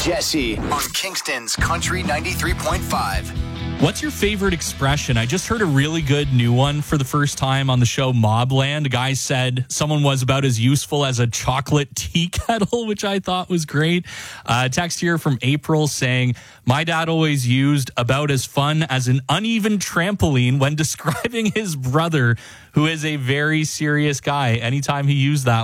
Jesse on Kingston's Country 93.5. What's your favorite expression? I just heard a really good new one for the first time on the show Mobland. A guy said someone was about as useful as a chocolate tea kettle, which I thought was great. Text here from April saying, my dad always used about as fun as an uneven trampoline when describing his brother, who is a very serious guy. Anytime he used that